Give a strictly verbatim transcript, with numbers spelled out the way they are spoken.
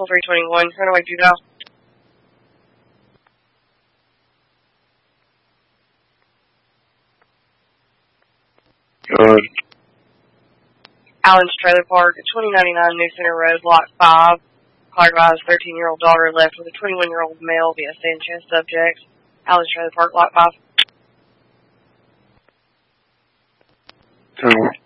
Parcel three twenty-one, Runaway Juvenile. Good. Allen's Trailer Park at twenty ninety-nine New Center Road, Lot five. Caller advised thirteen-year-old daughter left with a twenty-one-year-old male via Sanchez subject. Allen's Trailer Park, Lot five. Two.